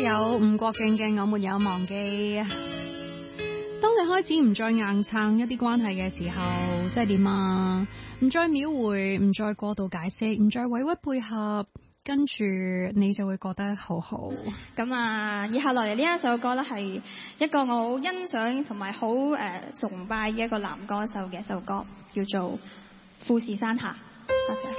有吳國敬嘅我沒有忘記。當你開始唔再硬撐一啲關係嘅時候，即係點啊？唔再秒回，唔再過度解釋，唔再委屈配合，跟住你就會覺得好好。 咁啊，以下落嚟呢一首歌咧，係一個我好欣賞同埋好崇拜嘅一個男歌手嘅一首歌，叫做《富士山下》。多謝。